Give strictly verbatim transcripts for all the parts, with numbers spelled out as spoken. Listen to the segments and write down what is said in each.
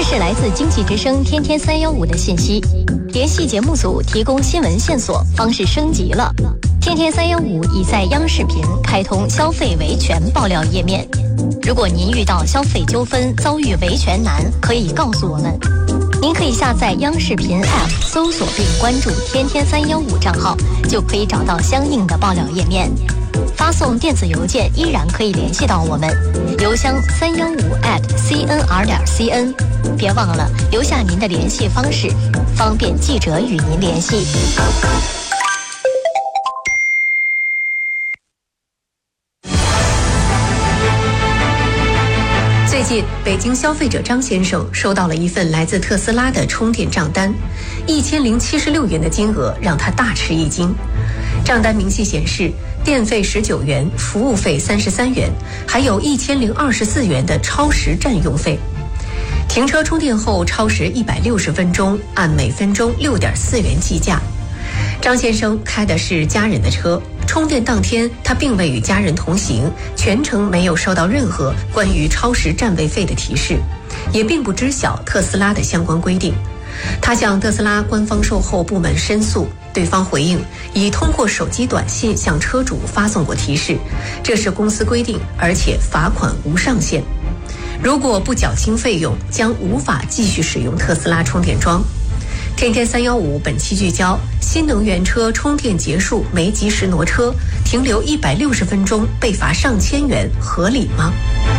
是来自经济之声天天三幺五的信息，联系节目组提供新闻线索，方式升级了。天天三幺五已在央视频开通消费维权爆料页面，如果您遇到消费纠纷遭遇维权难，可以告诉我们。您可以下载央视频 App， 搜索并关注天天三幺五账号，就可以找到相应的爆料页面。发送电子邮件依然可以联系到我们，邮箱三幺五 at cnr 点 cn， 别忘了留下您的联系方式，方便记者与您联系。 最近，北京消费者张先生收到了一份来自特斯拉的充电账单，一千零七十六元的金额让他大吃一惊。账单明细显示，电费十九元，服务费三十三元，还有一千零二十四元的超时占用费。停车充电后超时一百六十分钟，按每分钟六点四元计价。张先生开的是家人的车，充电当天他并未与家人同行，全程没有收到任何关于超时占位费的提示，也并不知晓特斯拉的相关规定。他向特斯拉官方售后部门申诉，对方回应已通过手机短信向车主发送过提示，这是公司规定，而且罚款无上限。如果不缴清费用，将无法继续使用特斯拉充电桩。天天三幺五本期聚焦：新能源车充电结束没及时挪车，停留一百六十分钟被罚上千元，合理吗？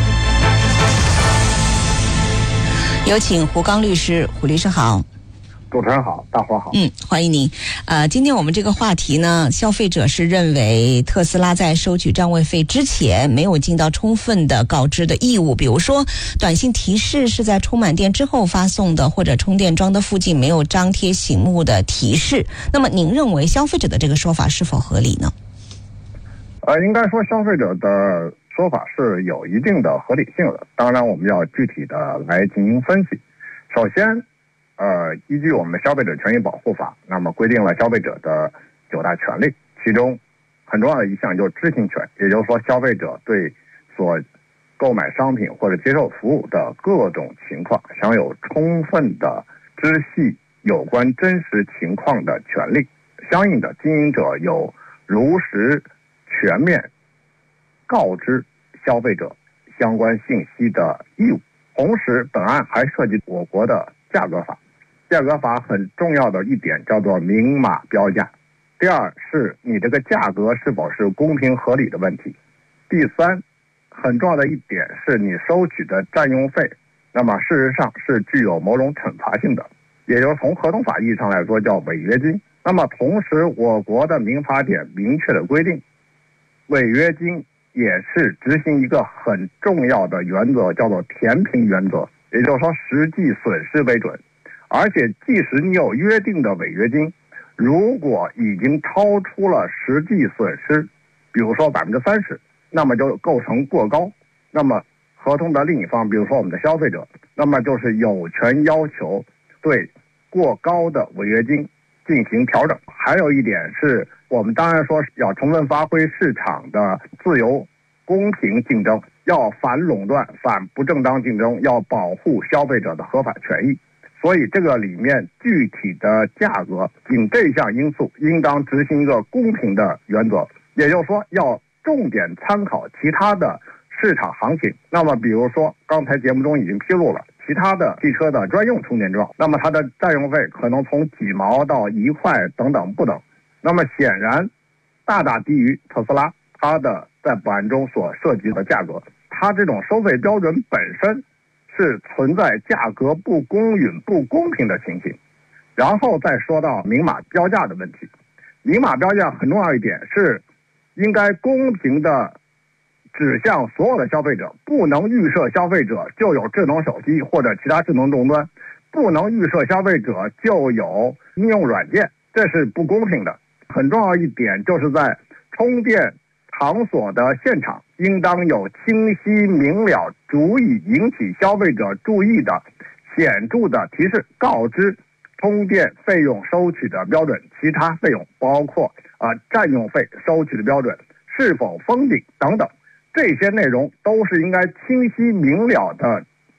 有请胡刚律师。胡律师好。 主持人好，大伙好。 嗯，欢迎您。呃，今天我们这个话题呢，消费者是认为特斯拉在收取占位费之前没有尽到充分的告知的义务，比如说短信提示是在充满电之后发送的，或者充电桩的附近没有张贴醒目的提示。那么您认为消费者的这个说法是否合理呢？ 呃，应该说消费者的说法是有一定的合理性的，当然我们要具体的来进行分析。首先呃，依据我们的消费者权益保护法，那么规定了消费者的九大权利，其中很重要的一项就是知情权，也就是说消费者对所购买商品或者接受服务的各种情况享有充分的知悉有关真实情况的权利。相应的，经营者有如实全面告知消费者相关信息的义务。同时，本案还涉及我国的价格法。价格法很重要的一点叫做明码标价。第二是你这个价格是否是公平合理的问题。第三，很重要的一点是你收取的占用费，那么事实上是具有某种惩罚性的，也就是从合同法意义上来说叫违约金。那么同时，我国的民法典明确的规定，违约金也是执行一个很重要的原则，叫做填平原则，也就是说实际损失为准。而且即使你有约定的违约金，如果已经超出了实际损失，比如说百分之三十，那么就构成过高。那么合同的另一方，比如说我们的消费者，那么就是有权要求对过高的违约金进行调整。还有一点是，我们当然说要充分发挥市场的自由公平竞争，要反垄断、反不正当竞争，要保护消费者的合法权益。所以这个里面具体的价格，仅这一项因素应当执行一个公平的原则，也就是说要重点参考其他的市场行情。那么比如说刚才节目中已经披露了其他的汽车的专用充电桩，那么它的占用费可能从几毛到一块等等不等，那么显然大大低于特斯拉它的在本案中所涉及的价格。它这种收费标准本身是存在价格不公允、不公平的情形。然后再说到明码标价的问题，明码标价很重要一点是应该公平的指向所有的消费者，不能预设消费者就有智能手机或者其他智能终端，不能预设消费者就有应用软件，这是不公平的。很重要一点就是在充电场所的现场应当有清晰明了足以引起消费者注意的显著的提示，告知充电费用收取的标准，其他费用包括啊、呃、占用费收取的标准是否封顶等等，这些内容都是应该清晰明了的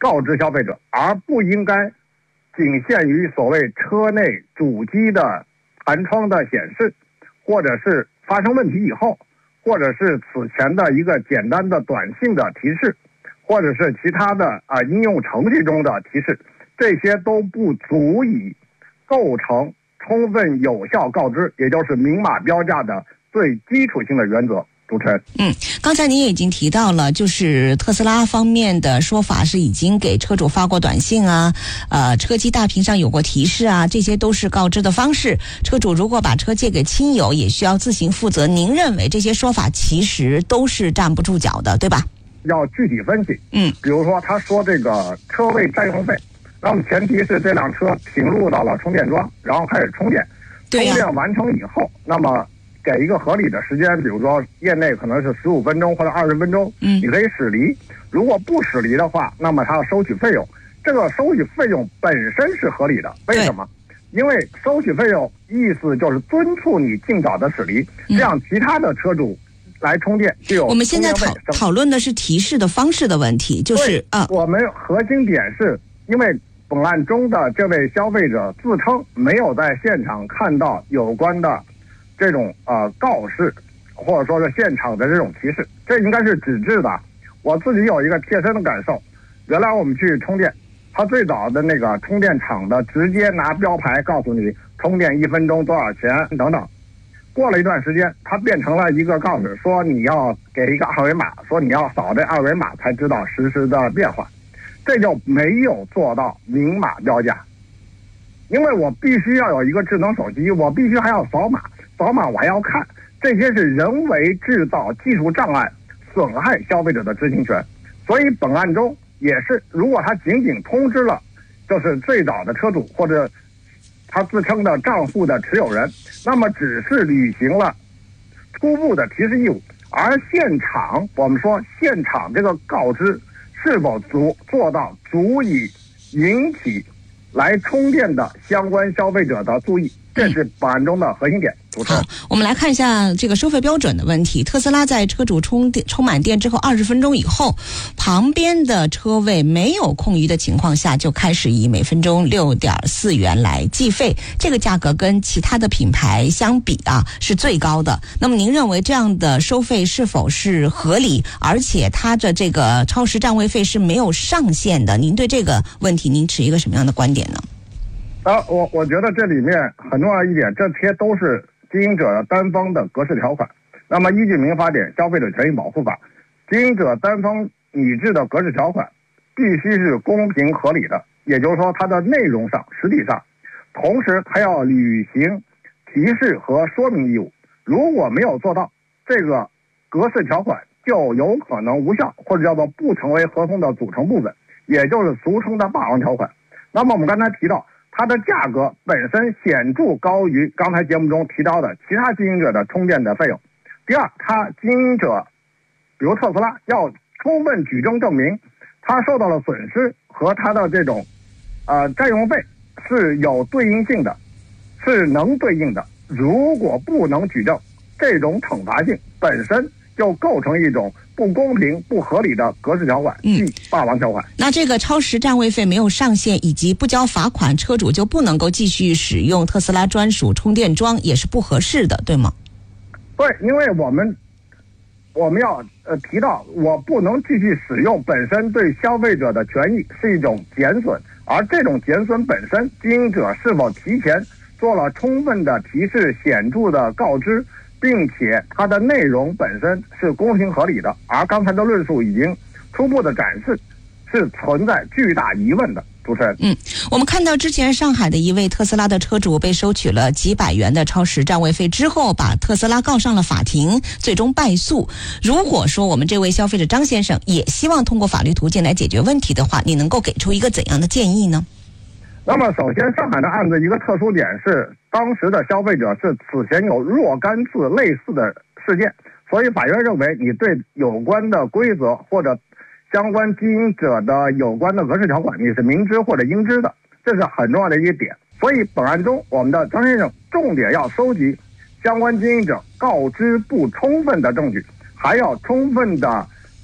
告知消费者，而不应该仅限于所谓车内主机的弹窗的显示，或者是发生问题以后，或者是此前的一个简单的短信的提示，或者是其他的啊、呃、应用程序中的提示，这些都不足以构成充分有效告知，也就是明码标价的最基础性的原则。主持人， 嗯，刚才您也已经提到了，就是特斯拉方面的说法是已经给车主发过短信啊，呃，车机大屏上有过提示啊，这些都是告知的方式。车主如果把车借给亲友，也需要自行负责。您认为这些说法其实都是站不住脚的，对吧？ 要具体分析， 嗯， 比如说他说这个车位占用费，那么前提是这辆车停入到了充电桩，然后开始充电， 对呀、 充电完成以后，那么给一个合理的时间，比如说业内可能是十五分钟或者二十分钟， 嗯， 你可以驶离。如果不驶离的话，那么他要收取费用。这个收取费用本身是合理的，为什么？因为收取费用意思就是敦促你尽早的驶离，这样其他的车主来充电就有。 我们现在讨讨论的是提示的方式的问题，就是啊， 我们核心点是因为本案中的这位消费者自称没有在现场看到有关的这种呃告示，或者说是现场的这种提示，这应该是纸质的。我自己有一个切身的感受，原来我们去充电，他最早的那个充电场的直接拿标牌告诉你充电一分钟多少钱等等。过了一段时间，它变成了一个告示，说你要给一个二维码，说你要扫这二维码才知道实时的变化，这就没有做到明码标价。因为我必须要有一个智能手机，我必须还要扫码，扫码我还要看，这些是人为制造技术障碍，损害消费者的知情权。所以本案中也是，如果他仅仅通知了就是最早的车主或者他自称的账户的持有人，那么只是履行了初步的提示义务，而现场我们说现场这个告知是否足做到足以引起来充电的相关消费者的注意，这是本案中的核心点。 好，我们来看一下这个收费标准的问题。特斯拉在车主充电充满电之后二十分钟以后，旁边的车位没有空余的情况下，就开始以每分钟六点四元来计费。这个价格跟其他的品牌相比啊，是最高的。那么您认为这样的收费是否是合理？而且它的这个超时占位费是没有上限的。您对这个问题，您持一个什么样的观点呢？ 啊，我我觉得这里面很重要一点，这些都是经营者单方的格式条款。那么依据民法典、消费者权益保护法，经营者单方拟制的格式条款必须是公平合理的，也就是说它的内容上、实体上，同时它要履行提示和说明义务。如果没有做到，这个格式条款就有可能无效，或者叫做不成为合同的组成部分，也就是俗称的霸王条款。那么我们刚才提到，它的价格本身显著高于刚才节目中提到的其他经营者的充电的费用。第二，它经营者比如特斯拉要充分举证证明它受到了损失和它的这种呃占用费是有对应性的，是能对应的。如果不能举证，这种惩罚性本身就构成一种不公平、不合理的格式条款，即霸王条款。 那这个超时占位费没有上限，以及不交罚款，车主就不能够继续使用特斯拉专属充电桩，也是不合适的，对吗？ 对，因为我们我们要呃提到，我不能继续使用，本身对消费者的权益是一种减损，而这种减损本身，经营者是否提前做了充分的提示、显著的告知，并且它的内容本身是公平合理的，而刚才的论述已经初步的展示是存在巨大疑问的。主持人， 嗯，我们看到之前上海的一位特斯拉的车主被收取了几百元的超时占位费之后，把特斯拉告上了法庭，最终败诉。如果说我们这位消费者张先生也希望通过法律途径来解决问题的话，你能够给出一个怎样的建议呢？ 那么首先，上海的案子一个特殊点是，当时的消费者是此前有若干次类似的事件，所以法院认为你对有关的规则或者相关经营者的有关的格式条款你是明知或者应知的，这是很重要的一个点。所以本案中，我们的张先生重点要收集相关经营者告知不充分的证据，还要充分的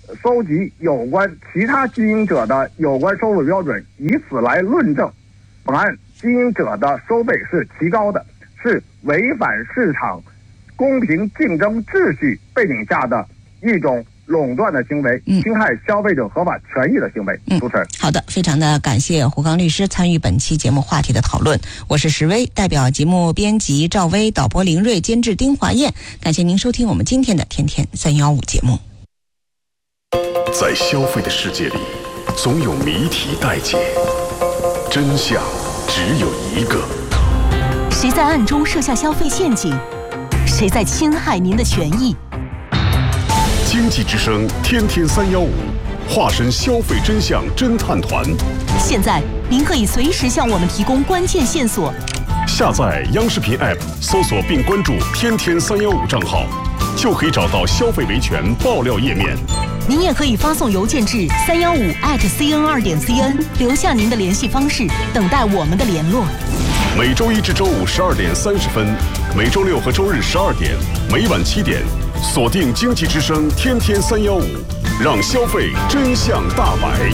收集有关其他经营者的有关收费标准，以此来论证本案经营者的收费是提高的，是违反市场公平竞争秩序背景下的一种垄断的行为，侵害消费者合法权益的行为。 嗯， 主持人， 好的，非常的感谢胡刚律师参与本期节目话题的讨论。我是石薇，代表节目编辑赵薇、导播林睿、监制丁华燕，感谢您收听我们今天的天天三幺五节目。 在消费的世界里，总有谜题待解，真相只有一个。 谁在暗中设下消费陷阱？谁在侵害您的权益？ 经济之声天天三幺五，化身消费真相侦探团。 现在您可以随时向我们提供关键线索。 下载央视频 App， 搜索并关注天天三幺五账号，就可以找到消费维权爆料页面。 您也可以发送邮件至三幺五 at cn 二点 cn， 留下您的联系方式，等待我们的联络。 每周一至周五十二点三十分，每周六和周日十二点，每晚七点，锁定经济之声天天三幺五，让消费真相大白。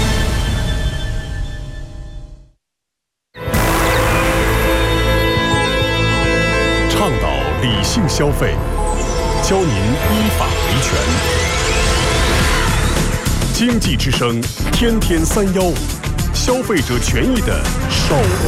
倡导理性消费，教您依法维权。经济之声天天三幺五，消费者权益的守护